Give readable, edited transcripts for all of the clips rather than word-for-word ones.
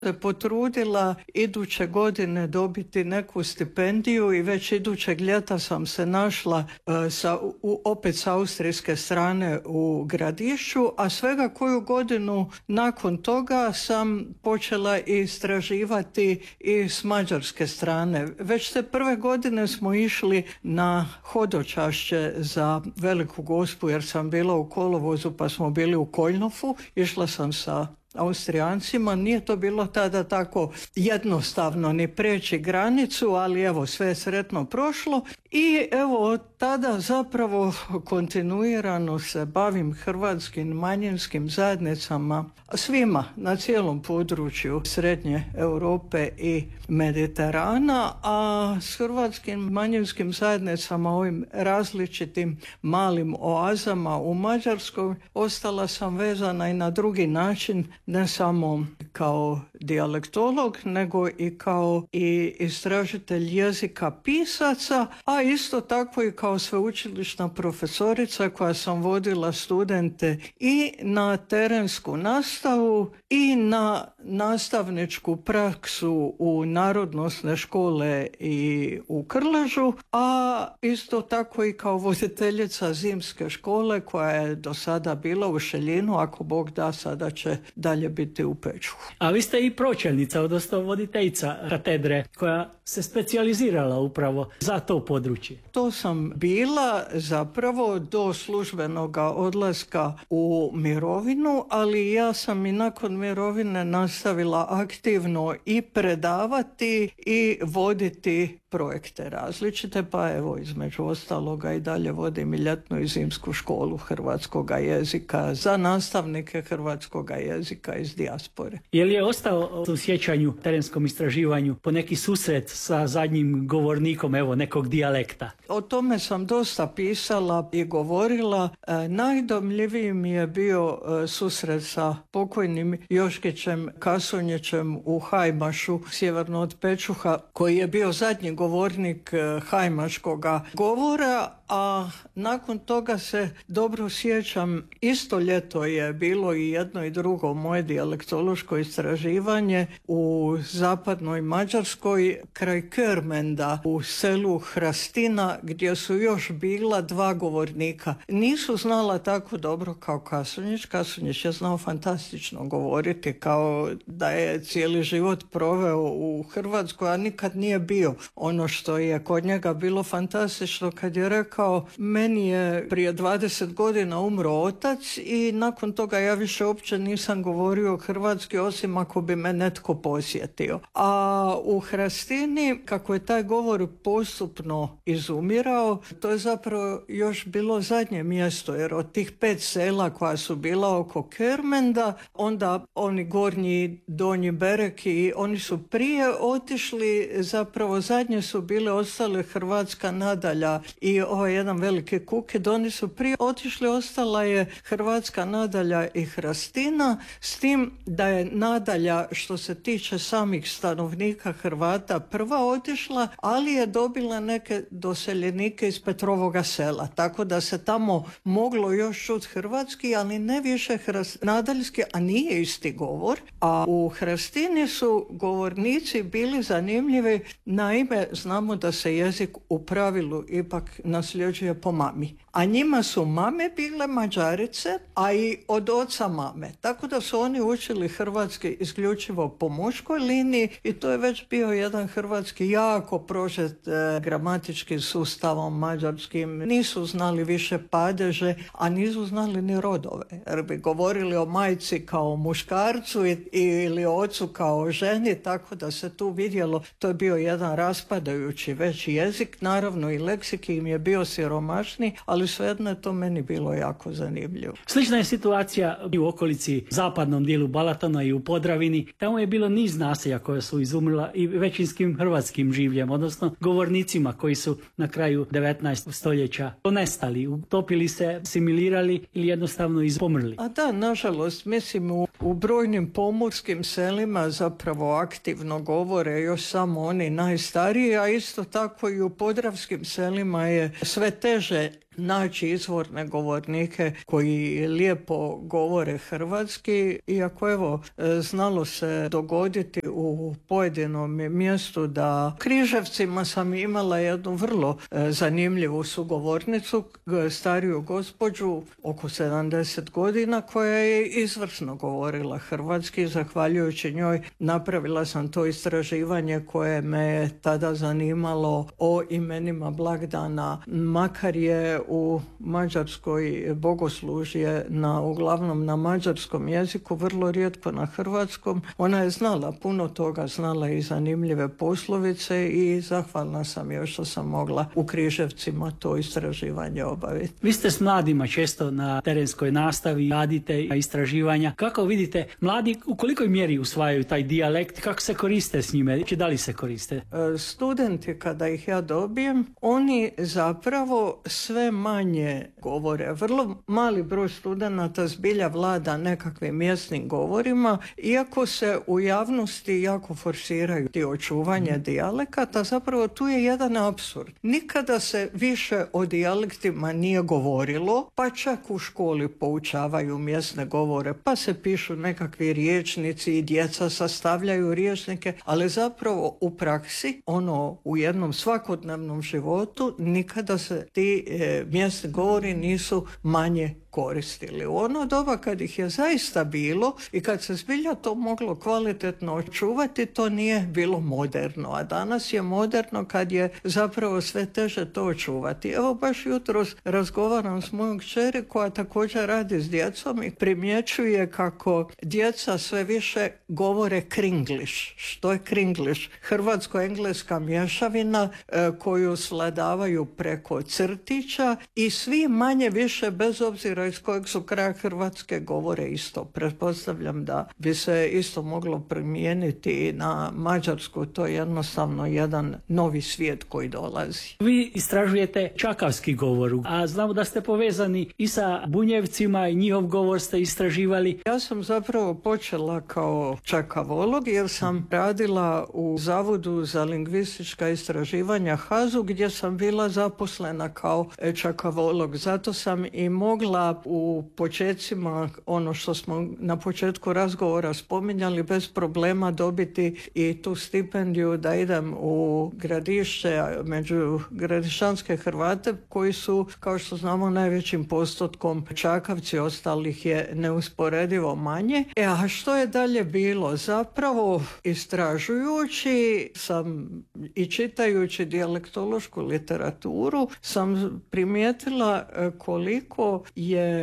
se potrudila iduće godine dobiti neku stipendiju i već idućeg ljeta sam se našla opet sa austrijske strane u Gradišću, a svega koju godinu nakon toga sam počela istraživati i s mađarske strane. Već te prve godine smo išli na hodočašće za Veliku Gospu jer sam bila u kolovozu pa smo bili u Koljnofu. Išla sam sa Austrijancima, nije to bilo tada tako jednostavno ni preći granicu, ali evo sve je sretno prošlo i evo od tada zapravo kontinuirano se bavim hrvatskim manjinskim zajednicama, svima na cijelom području Srednje Europe i Mediterana, a s hrvatskim manjinskim zajednicama, ovim različitim malim oazama u Mađarskoj, ostala sam vezana i na drugi način, ne samo kao dijalektolog, nego i kao istražitelj jezika pisaca, a isto tako i kao sveučilišna profesorica koja sam vodila studente i na terensku nastavu i na nastavničku praksu u narodnosne škole i u Krležu, a isto tako i kao voditeljica zimske škole koja je do sada bila u Šeljinu, ako Bog da sada će dalje biti u Pečuhu. A vi ste i pročelnica, odnosno voditeljica katedre koja se specijalizirala upravo za to područje. To sam bila zapravo do službenog odlaska u mirovinu, ali ja sam i nakon mirovine nastavila aktivno i predavati i voditi projekte različite, pa evo između ostaloga i dalje vodim i ljetnu i zimsku školu hrvatskoga jezika za nastavnike hrvatskoga jezika iz dijaspore. Je li je ostao u sjećanju, terenskom istraživanju, po neki susret sa zadnjim govornikom, evo, nekog dijalekta? O tome sam dosta pisala i govorila. Najdomljiviji mi je bio susret sa pokojnim Joškićem Kasonjićem u Hajmašu, sjeverno od Pečuha, koji je bio zadnji govornik hajmaškoga govora, a nakon toga se dobro sjećam, isto ljeto je bilo i jedno i drugo moje dijalektološko istraživanje u zapadnoj Mađarskoj kraj Körmenda u selu Hrastina gdje su još bila dva govornika. Nisu znala tako dobro kao Kasonjić. Kasonjić je znao fantastično govoriti, kao da je cijeli život proveo u Hrvatskoj, a nikad nije bio. Ono što je kod njega bilo fantastično kad je rekao, meni je prije 20 godina umro otac i nakon toga ja više uopće nisam govorio hrvatski osim ako bi me netko posjetio. A u Hrastini, kako je taj govor postupno izumirao, to je zapravo još bilo zadnje mjesto, jer od tih 5 sela koja su bila oko Körmenda, onda oni gornji, donji Bereki, oni su prije otišli, zapravo zadnje su bile ostale Hrvatska Nadalja i ovaj jedan veliki Kukid, oni su prije otišli, ostala je Hrvatska Nadalja i Hrastina, s tim da je Nadalja, što se tiče samih stanovnika Hrvata, prva otišla, ali je dobila neke doseljenike iz Petrovoga sela, tako da se tamo moglo još čuti hrvatski, ali ne više nadaljski, a nije isti govor. A u Hrastini su govornici bili zanimljivi, naime znamo da se jezik u pravilu ipak nasljeđuje po mami. A njima su mame bile Mađarice, a i od oca mame. Tako da su oni učili hrvatski isključivo po muškoj liniji i to je već bio jedan hrvatski jako prožet gramatičkim sustavom mađarskim. Nisu znali više padeže, a nisu znali ni rodove. Jer bi govorili o majci kao muškarcu ili ocu kao ženi, tako da se tu vidjelo, to je bio jedan raspadajući već jezik. Naravno i leksik im je bio siromašni, ali svejedno je to meni bilo jako zanimljivo. Slična je situacija i u okolici zapadnom dijelu Balatona i u Podravini. Tamo je bilo niz naselja koja su izumrla i većinskim hrvatskim življem, odnosno govornicima koji su na kraju 19. stoljeća nestali, utopili se, similirali ili jednostavno izpomrli. A da, nažalost, mislim u brojnim pomorskim selima zapravo aktivno govore još samo oni najstariji, a isto tako i u podravskim selima je sve teže naći izvorne govornike koji lijepo govore hrvatski, iako evo znalo se dogoditi u pojedinom mjestu da Križevcima sam imala jednu vrlo zanimljivu sugovornicu, stariju gospođu oko 70 godina koja je izvrsno govorila hrvatski. Zahvaljujući njoj napravila sam to istraživanje koje me tada zanimalo o imenima blagdana, makar je u Mađarskoj bogoslužje uglavnom na mađarskom jeziku, vrlo rijetko na hrvatskom. Ona je znala puno toga, znala i zanimljive poslovice i zahvalna sam joj što sam mogla u Križevcima to istraživanje obaviti. Vi ste s mladima često na terenskoj nastavi, radite istraživanja. Kako vidite, mladi u kolikoj mjeri usvajaju taj dijalekt, kako se koriste s njime, da li se koriste? Studenti kada ih ja dobijem, oni zapravo sve manje govore. Vrlo mali broj studenata zbilja vlada nekakvim mjesnim govorima, iako se u javnosti jako forsiraju ti očuvanje dijalekata, zapravo tu je jedan apsurd. Nikada se više o dijalektima nije govorilo, pa čak u školi poučavaju mjesne govore, pa se pišu nekakvi rječnici i djeca sastavljaju rječnike, ali zapravo u praksi, u jednom svakodnevnom životu, nikada se ti mjesni govori nisu manje koristili. U ono doba kad ih je zaista bilo i kad se zbilja to moglo kvalitetno očuvati, to nije bilo moderno, a danas je moderno kad je zapravo sve teže to očuvati. Evo baš jutros razgovaram s mojom kćeri koja također radi s djecom i primjećuje kako djeca sve više govore kringlish. Što je kringlish? Hrvatsko-engleska mješavina koju svladavaju preko crtića i svi manje više bez obzira iz kojeg su kraja Hrvatske govore isto. Pretpostavljam da bi se isto moglo primijeniti i na Mađarsku. To je jednostavno jedan novi svijet koji dolazi. Vi istražujete čakavski govor, a znamo da ste povezani i sa Bunjevcima i njihov govor ste istraživali. Ja sam zapravo počela kao čakavolog jer sam radila u Zavodu za lingvistička istraživanja HAZU gdje sam bila zaposlena kao čakavolog. Zato sam i mogla u početcima, ono što smo na početku razgovora spominjali, bez problema dobiti i tu stipendiju da idem u Gradišće među gradišćanske Hrvate koji su, kao što znamo, najvećim postotkom Čakavci, ostalih je neusporedivo manje. A što je dalje bilo? Zapravo istražujući sam i čitajući dijalektološku literaturu sam primijetila koliko je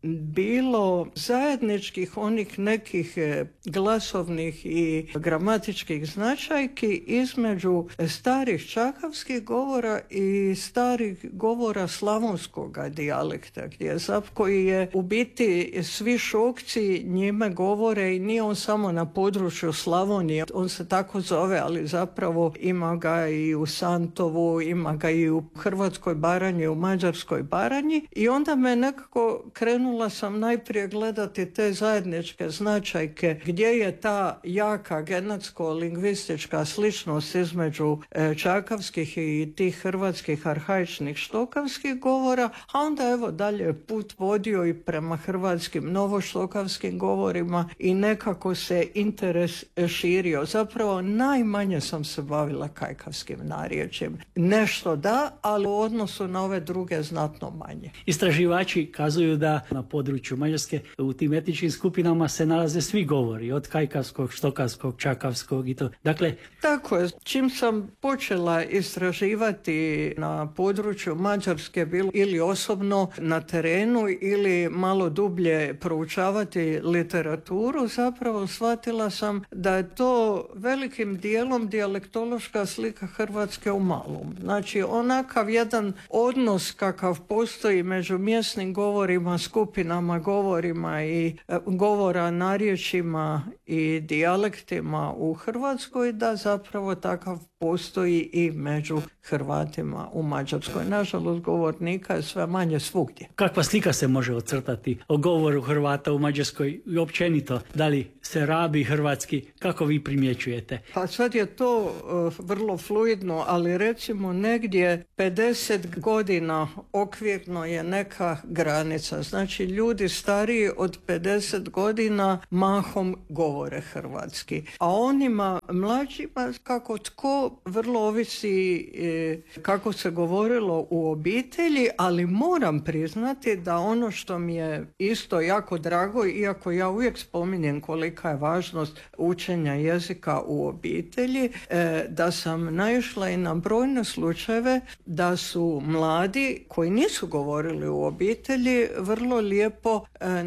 bilo zajedničkih onih nekih glasovnih i gramatičkih značajki između starih čakavskih govora i starih govora slavonskog dijalekta, koji je u biti svi Šokci njime govore i nije on samo na području Slavonije, on se tako zove, ali zapravo ima ga i u Santovu, ima ga i u Hrvatskoj Baranji, u Mađarskoj Baranji i onda me nekako krenula sam najprije gledati te zajedničke značajke gdje je ta jaka genetsko-lingvistička sličnost između čakavskih i tih hrvatskih arhaičnih štokavskih govora, a onda evo dalje put vodio i prema hrvatskim novoštokavskim govorima i nekako se interes širio. Zapravo najmanje sam se bavila kajkavskim narječjem. Nešto da, ali u odnosu na ove druge znatno manje. Istraživači kazuju da na području Mađarske u tim etničkim skupinama se nalaze svi govori, od kajkavskog, štokavskog, čakavskog i to. Dakle, tako je. Čim sam počela istraživati na području Mađarske, bilo ili osobno na terenu ili malo dublje proučavati literaturu, zapravo shvatila sam da je to velikim dijelom dijalektološka slika Hrvatske u malom. Znači, onakav jedan odnos kakav postoji među mjesnim govorima, skupinama govorima i govora narječjima i dijalektima u Hrvatskoj, da zapravo takav postoji i među Hrvatima u Mađarskoj. Nažalost, govornika je sve manje svugdje. Kakva slika se može ocrtati o govoru Hrvata u Mađarskoj i općenito? Da li se rabi hrvatski? Kako vi primjećujete? Pa sad je to vrlo fluidno, ali recimo negdje 50 godina okvirno je neka granica. Znači ljudi stariji od 50 godina mahom govore hrvatski. A onima mlađima kako tko vrlo ovisi kako se govorilo u obitelji, ali moram priznati da ono što mi je isto jako drago, iako ja uvijek spominjem kolika je važnost učenja jezika u obitelji, da sam naišla i na brojne slučajeve da su mladi koji nisu govorili u obitelji vrlo lijepo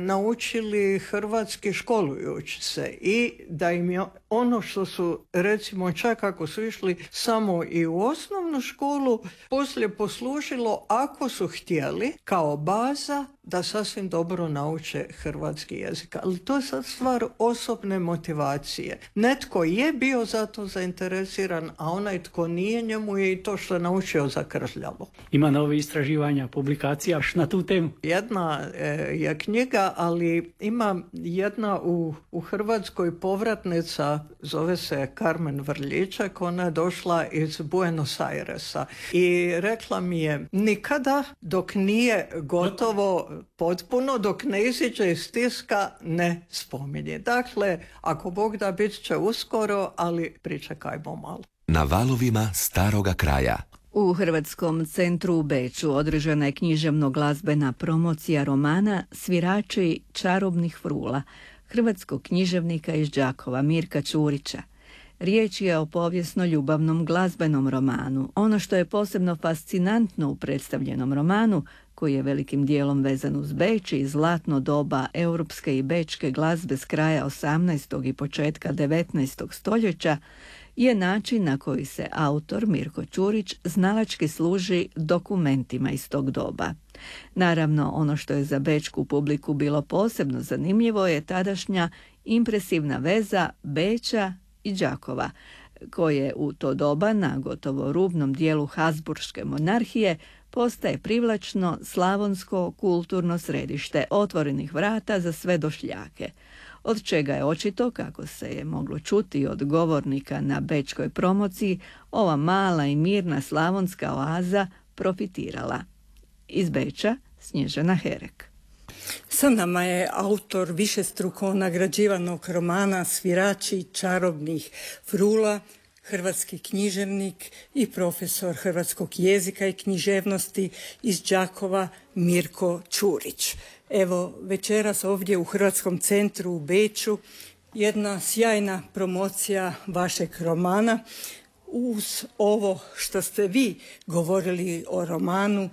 naučili hrvatski školujući se i da im je ono što su recimo čak ako su išli samo i u osnovnu školu poslije poslužilo ako su htjeli kao baza da sasvim dobro nauče hrvatski jezik. Ali to je sad stvar osobne motivacije. Netko je bio za to zainteresiran, a onaj tko nije, njemu je i to što je naučio zakržljalo. Ima nove istraživanja, publikacija na tu temu? Jedna je knjiga, ali ima jedna u Hrvatskoj povratnica, zove se Carmen Vrljičak, ona je došla iz Buenos Airesa i rekla mi je nikada dok nije gotovo potpuno, dok ne iziđe iz tiska, ne spominje. Dakle, ako Bog da, bit će uskoro, ali pričekajmo malo. Na valovima staroga kraja. U Hrvatskom centru u Beču održana je književno-glazbena promocija romana Svirači čarobnih frula hrvatskog književnika iz Đakova Mirka Ćurića. Riječ je o povijesno-ljubavnom glazbenom romanu. Ono što je posebno fascinantno u predstavljenom romanu, koji je velikim dijelom vezan uz Beč i zlatno doba europske i bečke glazbe s kraja 18. i početka 19. stoljeća, je način na koji se autor Mirko Ćurić znalački služi dokumentima iz tog doba. Naravno, ono što je za bečku publiku bilo posebno zanimljivo je tadašnja impresivna veza Beča i Đakova, koje u to doba na gotovo rubnom dijelu Habsburške monarhije postaje privlačno slavonsko kulturno središte otvorenih vrata za sve došljake, od čega je očito, kako se je moglo čuti od govornika na bečkoj promociji, ova mala i mirna slavonska oaza profitirala. Iz Beča Snježana Herek. Sa nama je autor višestruko nagrađivanog romana Svirači čarobnih frula, hrvatski književnik i profesor hrvatskog jezika i književnosti iz Đakova Mirko Ćurić. Evo, večeras ovdje u Hrvatskom centru u Beču jedna sjajna promocija vašeg romana. Uz ovo što ste vi govorili o romanu,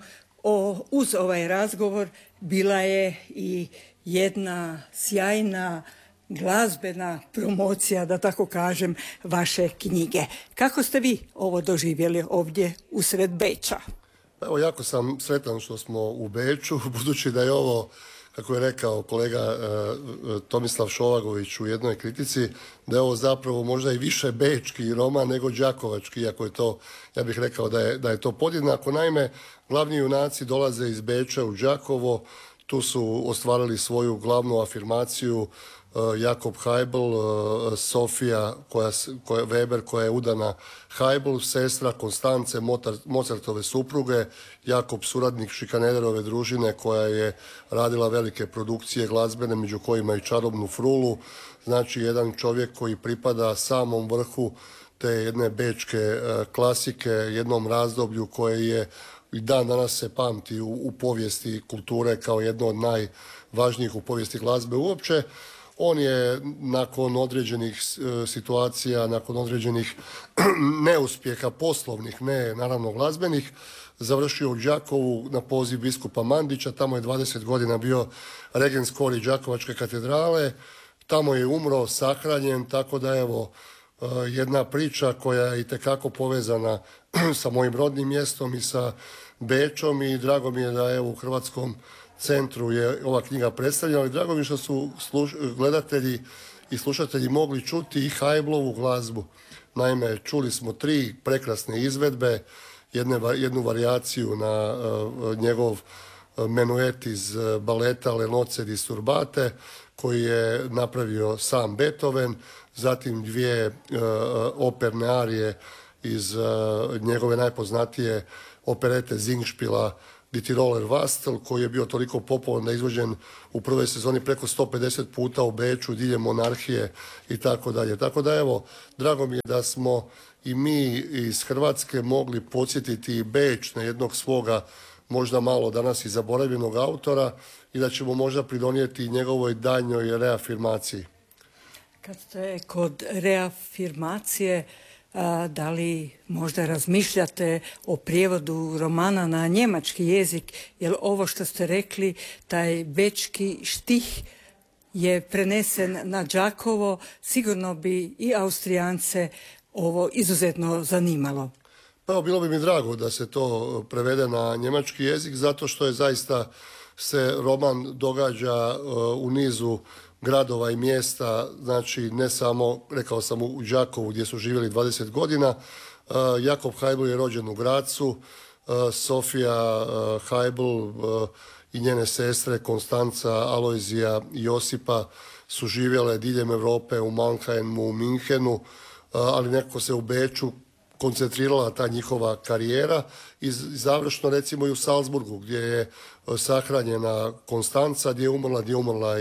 uz ovaj razgovor bila je i jedna sjajna glazbena promocija, da tako kažem, vaše knjige. Kako ste vi ovo doživjeli ovdje usred Beča? Evo, jako sam sretan što smo u Beču, budući da je ovo, kako je rekao kolega Tomislav Šovagović u jednoj kritici, da je ovo zapravo možda i više bečki roman nego đakovački, iako je to, ja bih rekao da je to podjednako. Naime, glavni junaci dolaze iz Beča u Đakovo, tu su ostvarili svoju glavnu afirmaciju, Jakob Haibl, Sofija Weber koja je udana Haibl, sestra Konstance Mozartove supruge, Jakob suradnik Šikanederove družine koja je radila velike produkcije glazbene, među kojima i čarobnu frulu. Znači jedan čovjek koji pripada samom vrhu te jedne bečke klasike, jednom razdoblju koje je i dan danas se pamti u povijesti kulture kao jedno od najvažnijih u povijesti glazbe uopće. On je nakon određenih situacija, nakon određenih neuspjeha poslovnih, ne naravno glazbenih, završio u Đakovu na poziv biskupa Mandića. Tamo je 20 godina bio regent skori Đakovačke katedrale. Tamo je umro, sahranjen, tako da evo jedna priča koja je itekako povezana sa mojim rodnim mjestom i sa Bečom i drago mi je da evo u Hrvatskom centru je ova knjiga predstavljena i drago mi je što su gledatelji i slušatelji mogli čuti i Haiblovu glazbu. Naime, čuli smo 3 prekrasne izvedbe, jednu varijaciju na njegov menuet iz baleta Le Nozze di Turbate, koji je napravio sam Beethoven, zatim 2 operne arije iz njegove najpoznatije operete Singspiela Die Tiroler Wastel, koji je bio toliko popularan da je izvođen u prvoj sezoni preko 150 puta u Beču, diljem monarhije i tako dalje. Tako da evo, drago mi je da smo i mi iz Hrvatske mogli podsjetiti Beč na jednog svoga možda malo danas i zaboravljenog autora i da ćemo možda pridonijeti njegovoj daljnjoj reafirmaciji. Kad ste kod reafirmacije, da li možda razmišljate o prijevodu romana na njemački jezik, jer ovo što ste rekli, taj bečki štih je prenesen na Đakovo, sigurno bi i Austrijance ovo izuzetno zanimalo. Pa bilo bi mi drago da se to prevede na njemački jezik, zato što je zaista se roman događa u nizu gradova i mjesta, znači ne samo, rekao sam, u Đakovu gdje su živjeli 20 godina. Jakob Heibl je rođen u Grazu, Sofija Heibl i njene sestre Konstanca, Alojzija i Josipa su živjele diljem Europe, u Mannheimu, u Minhenu, ali nekako se u Beču koncentrirala ta njihova karijera i završno recimo i u Salzburgu gdje je sahranjena Konstanca, gdje je umrla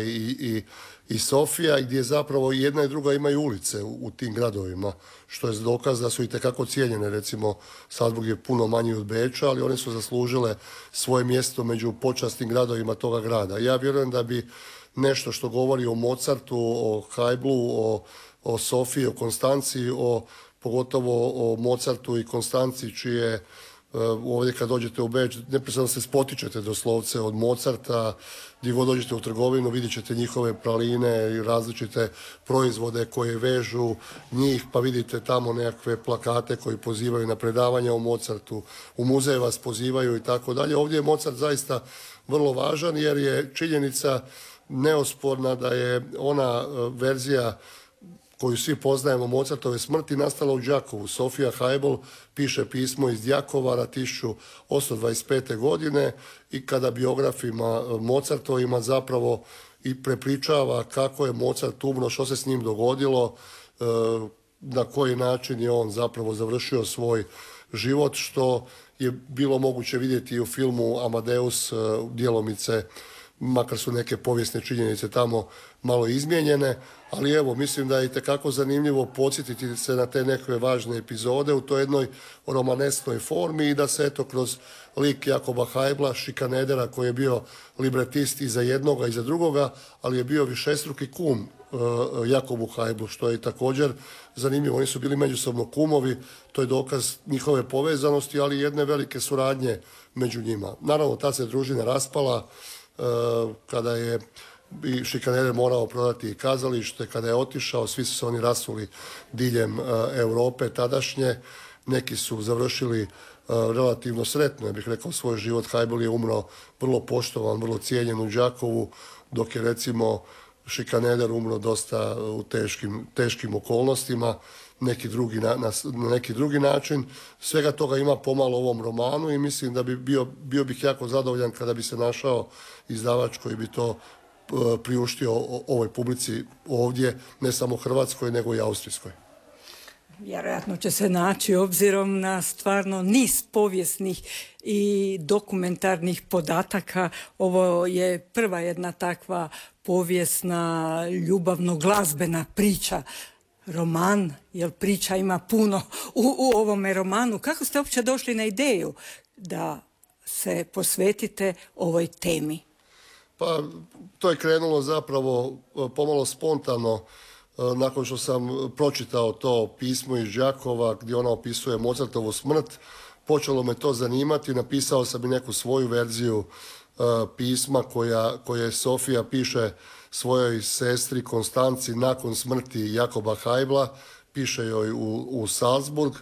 i Sofija i gdje zapravo i jedna i druga imaju ulice u tim gradovima, što je dokaz da su itekako cijenjene. Recimo Salzburg je puno manji od Beča, ali one su zaslužile svoje mjesto među počasnim gradovima toga grada. Ja vjerujem da bi nešto što govori o Mozartu, o Heiblu, o Sofiji, o Konstanci, pogotovo o Mozartu i Konstanci, čije ovdje kad dođete u Beč, neprestano se spotičete doslovce od Mozarta, gdje god dođete u trgovinu vidjet ćete njihove praline i različite proizvode koje vežu njih, pa vidite tamo nekakve plakate koji pozivaju na predavanja o Mozartu, u muzeje vas pozivaju i tako dalje. Ovdje je Mozart zaista vrlo važan jer je činjenica neosporna da je ona verzija koju svi poznajemo Mozartove smrti nastala u Đakovu. Sofija Heibl piše pismo iz Đakova 1825. godine i kada biografima Mozartovima zapravo i prepričava kako je Mozart umro, što se s njim dogodilo, na koji način je on zapravo završio svoj život, što je bilo moguće vidjeti i u filmu Amadeus djelomice, makar su neke povijesne činjenice tamo malo izmijenjene, ali evo, mislim da je itekako zanimljivo podsjetiti se na te neke važne epizode u toj jednoj romanesnoj formi i da se eto kroz lik Jakoba Heibla, šikanedera koji je bio libretist i za jednoga i za drugoga, ali je bio višestruki kum Jakobu Heiblu, što je također zanimljivo. Oni su bili međusobno kumovi, to je dokaz njihove povezanosti, ali i jedne velike suradnje među njima. Naravno, ta se družina raspala kada je i šikaneder morao prodati kazalište, kada je otišao, svi su se oni rasuli diljem Europe tadašnje, neki su završili relativno sretno, ja bih rekao, svoj život. Heibl je umro vrlo poštovan, vrlo cijenjen u Đakovu, dok je recimo šikaneder umro dosta u teškim okolnostima, na neki drugi način. Svega toga ima pomalo u ovom romanu i mislim da bi bio bih jako zadovoljan kada bi se našao izdavač koji bi to priuštio ovoj publici ovdje, ne samo Hrvatskoj, nego i Austrijskoj. Vjerojatno će se naći obzirom na stvarno niz povijesnih i dokumentarnih podataka. Ovo je prva jedna takva povijesna, ljubavno-glazbena priča. Roman, jer priča ima puno u ovome romanu. Kako ste uopće došli na ideju da se posvetite ovoj temi? Pa to je krenulo zapravo pomalo spontano nakon što sam pročitao to pismo iz Đakova gdje ona opisuje Mozartovu smrt. Počelo me to zanimati, napisao sam i neku svoju verziju pisma koje Sofija piše svojoj sestri Konstanci nakon smrti Jakoba Heibla, piše joj u Salzburg,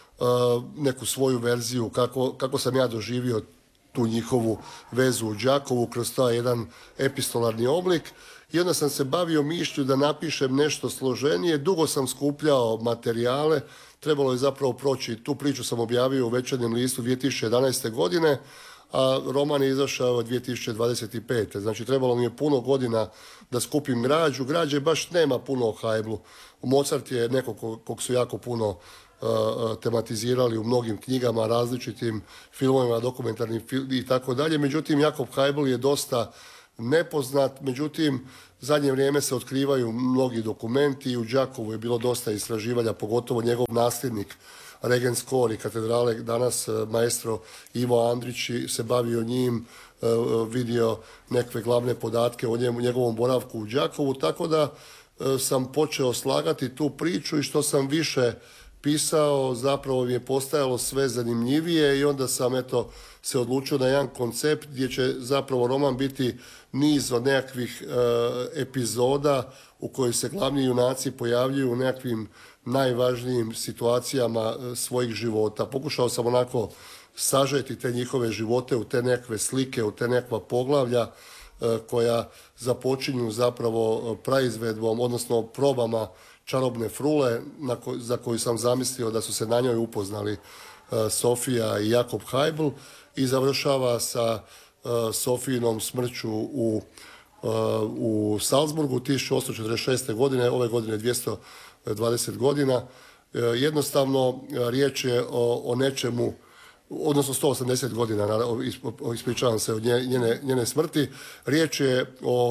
neku svoju verziju kako sam ja doživio tu njihovu vezu u Đakovu kroz taj jedan epistolarni oblik i onda sam se bavio mišlju da napišem nešto složenije. Dugo sam skupljao materijale, trebalo je zapravo proći, tu priču sam objavio u Večernjem listu 2011. godine, a roman je izašao 2025. Znači trebalo mi je puno godina da skupim građu. Građe baš nema puno o Haiblu. Mozart je neko kog su jako puno tematizirali u mnogim knjigama, različitim filmovima, dokumentarnim i tako dalje. Međutim, Jakob Haibl je dosta nepoznat. Međutim, zadnje vrijeme se otkrivaju mnogi dokumenti i u Đakovu je bilo dosta istraživanja, pogotovo njegov nasljednik Regens Kor i katedrale, danas maestro Ivo Andrić se bavio njim, vidio neke glavne podatke o njegovom boravku u Đakovu, tako da sam počeo slagati tu priču i što sam više pisao, zapravo mi je postajalo sve zanimljivije i onda sam se odlučio na jedan koncept gdje će zapravo roman biti niz od nekakvih epizoda u kojoj se glavni junaci pojavljuju u nekakvim najvažnijim situacijama svojih života. Pokušao sam onako sažeti te njihove živote u te nekakve slike, u te nekakva poglavlja koja započinju zapravo praizvedbom, odnosno probama Čarobne frule za koju sam zamislio da su se na njoj upoznali Sofija i Jakob Haibl i završava sa Sofijinom smrću u Salzburgu 1846. godine, ove godine 220 godina. Jednostavno riječ je o nečemu, odnosno 180 godina, ispričavam se od njene smrti. Riječ je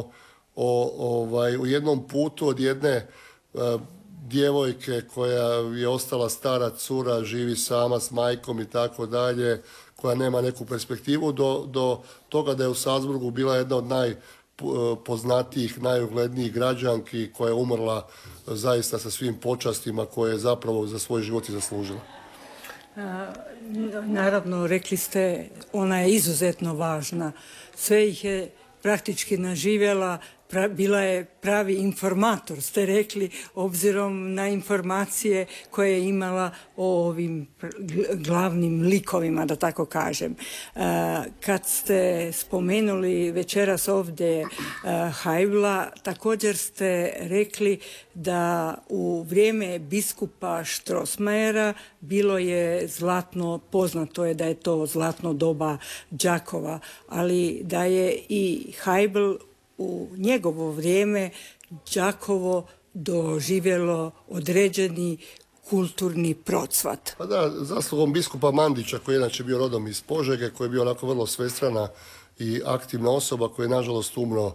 o jednom putu od jedne djevojke koja je ostala stara cura, živi sama s majkom i tako dalje, koja nema neku perspektivu, do toga da je u Salzburgu bila jedna od najpoznatijih, najuglednijih građanki koja je umrla zaista sa svim počastima koje je zapravo za svoj život i zaslužila. Naravno, rekli ste, ona je izuzetno važna. Sve ih je praktički naživjela, bila je pravi informator, ste rekli, obzirom na informacije koje je imala o ovim glavnim likovima, da tako kažem. Kad ste spomenuli večeras ovdje Haibla, također ste rekli da u vrijeme biskupa Strossmayera bilo je zlatno, poznato je da je to zlatno doba Đakova, ali da je i Haibl u njegovo vrijeme Đakovo doživjelo određeni kulturni procvat. Pa da, zaslugom biskupa Mandića, koji je inače bio rodom iz Požege, koji je bio onako vrlo svestrana i aktivna osoba, koji je nažalost umro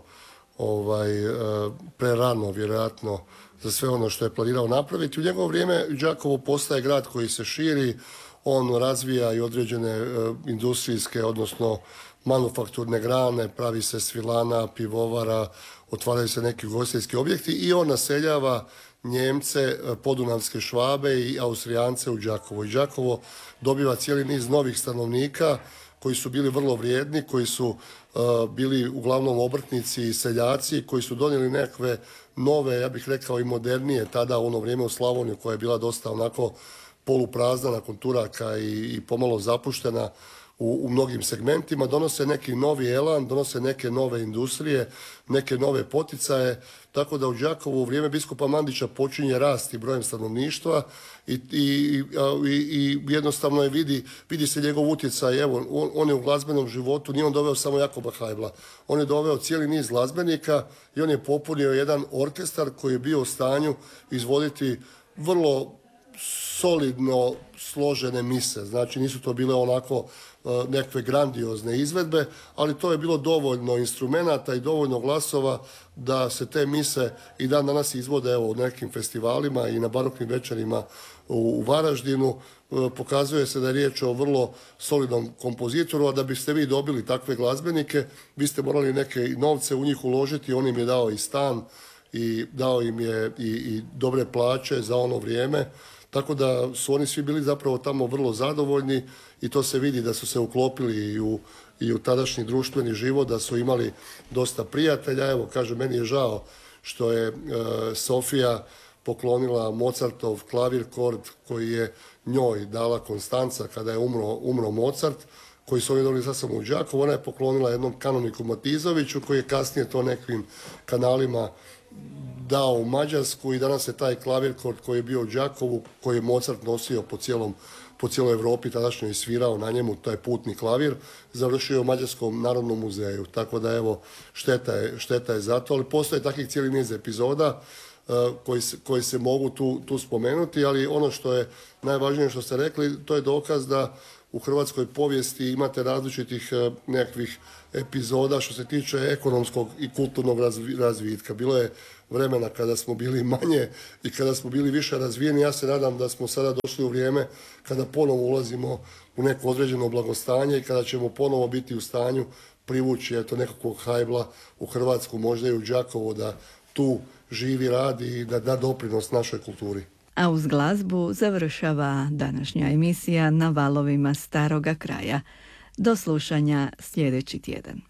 prerano, vjerojatno, za sve ono što je planirao napraviti. U njegovo vrijeme Đakovo postaje grad koji se širi, on razvija i određene industrijske, odnosno manufakturne grane, pravi se svilana, pivovara, otvaraju se neki ugostiteljski objekti i on naseljava Njemce, podunavske Švabe i Austrijance u Đakovo. I Đakovo dobiva cijeli niz novih stanovnika koji su bili vrlo vrijedni, koji su bili uglavnom obrtnici i seljaci, koji su donijeli nekakve nove, ja bih rekao i modernije, tada u ono vrijeme u Slavoniju koja je bila dosta onako poluprazna nakon Turaka i pomalo zapuštena u mnogim segmentima, donose neki novi elan, donose neke nove industrije, neke nove poticaje, tako da u Đakovu u vrijeme biskupa Mandića počinje rasti brojem stanovništva i jednostavno je vidi se njegov utjecaj. Evo, on je u glazbenom životu, nije on doveo samo Jakoba Haibla, on je doveo cijeli niz glazbenika i on je popunio jedan orkestar koji je bio u stanju izvoditi vrlo solidno složene mise. Znači nisu to bile onako nekakve grandiozne izvedbe, ali to je bilo dovoljno instrumenata i dovoljno glasova da se te mise i dan danas izvode u nekim festivalima i na baroknim večerima u Varaždinu. Pokazuje se da je riječ o vrlo solidnom kompozitoru, a da biste vi dobili takve glazbenike, vi ste morali neke novce u njih uložiti, on im je dao i stan i dao im je i dobre plaće za ono vrijeme. Tako da su oni svi bili zapravo tamo vrlo zadovoljni i to se vidi da su se uklopili i u tadašnji društveni život, da su imali dosta prijatelja. Evo, kaže, meni je žao što je Sofija poklonila Mozartov klavirkord koji je njoj dala Konstanca kada je umro Mozart, koji su oni dobili sasvim u Đakovu. Ona je poklonila jednom kanoniku Matizoviću koji je kasnije to nekim kanalima dao u Mađarsku i danas je taj klavirkord koji je bio u Đakovu, koji je Mozart nosio po cijeloj Europi tadašnjoj i svirao na njemu, taj putni klavir, završio u Mađarskom narodnom muzeju. Tako da evo, šteta je za to, ali postoje takvih cijeli niz epizoda koji se mogu tu spomenuti, ali ono što je najvažnije što ste rekli, to je dokaz da u hrvatskoj povijesti imate različitih nekakvih epizoda što se tiče ekonomskog i kulturnog razvitka. Bilo je vremena kada smo bili manje i kada smo bili više razvijeni. Ja se nadam da smo sada došli u vrijeme kada ponovo ulazimo u neko određeno blagostanje i kada ćemo ponovo biti u stanju privući nekakvog hajbla u Hrvatsku, možda i u Đakovo, da tu živi, radi i da da doprinos našoj kulturi. A uz glazbu završava današnja emisija Na valovima staroga kraja. Do slušanja sljedeći tjedan.